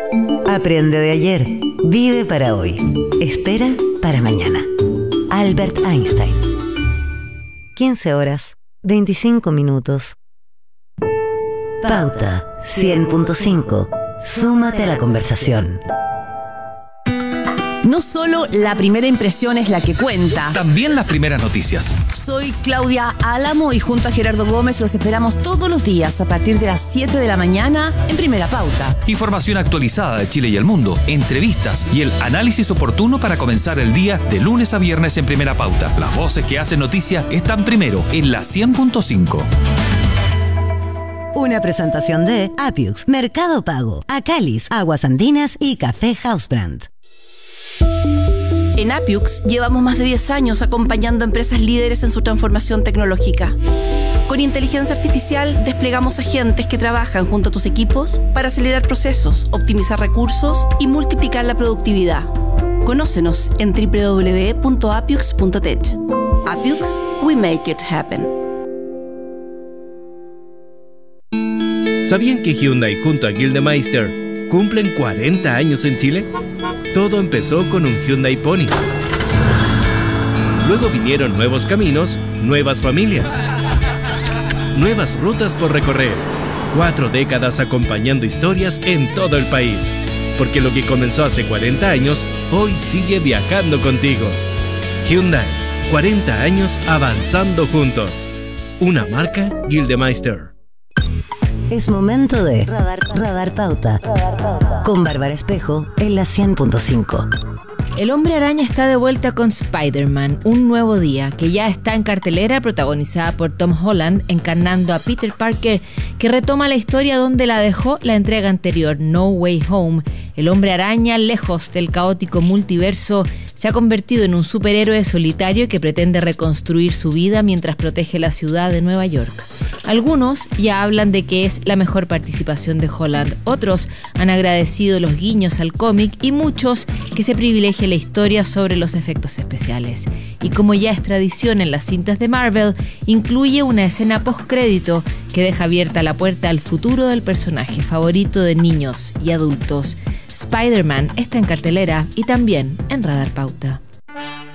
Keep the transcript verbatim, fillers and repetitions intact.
Aprende de ayer, vive para hoy, espera para mañana. Albert Einstein. quince horas, veinticinco minutos. Pauta cien punto cinco. Súmate a la conversación. No solo la primera impresión es la que cuenta. También las primeras noticias. Soy Claudia Álamo y junto a Gerardo Gómez los esperamos todos los días a partir de las siete de la mañana en Primera Pauta. Información actualizada de Chile y el mundo, entrevistas y el análisis oportuno para comenzar el día de lunes a viernes en Primera Pauta. Las voces que hacen noticia están primero en la cien punto cinco. Una presentación de Apiux, Mercado Pago, Acalis, Aguas Andinas y Café Housebrand. En Apiux llevamos más de diez años acompañando a empresas líderes en su transformación tecnológica. Con inteligencia artificial desplegamos agentes que trabajan junto a tus equipos para acelerar procesos, optimizar recursos y multiplicar la productividad. Conócenos en doble u doble u doble u punto apiux punto tech. Apiux, we make it happen. ¿Sabían que Hyundai junto a Gildemeister cumplen cuarenta años en Chile? Todo empezó con un Hyundai Pony. Luego vinieron nuevos caminos, nuevas familias, nuevas rutas por recorrer. Cuatro décadas acompañando historias en todo el país. Porque lo que comenzó hace cuarenta años, hoy sigue viajando contigo. Hyundai, cuarenta años avanzando juntos. Una marca Gildemeister. Es momento de Radar, Radar Pauta. Radar Pauta. Con Bárbara Espejo en la cien punto cinco. El Hombre Araña está de vuelta con Spider-Man, un nuevo día, que ya está en cartelera, protagonizada por Tom Holland, encarnando a Peter Parker, que retoma la historia donde la dejó la entrega anterior, No Way Home. El Hombre Araña, lejos del caótico multiverso, se ha convertido en un superhéroe solitario que pretende reconstruir su vida mientras protege la ciudad de Nueva York. Algunos ya hablan de que es la mejor participación de Holland, otros han agradecido los guiños al cómic y muchos que se privilegie la historia sobre los efectos especiales. Y como ya es tradición en las cintas de Marvel, incluye una escena postcrédito que deja abierta la puerta al futuro del personaje favorito de niños y adultos. Spider-Man está en cartelera y también en Radar Pauta.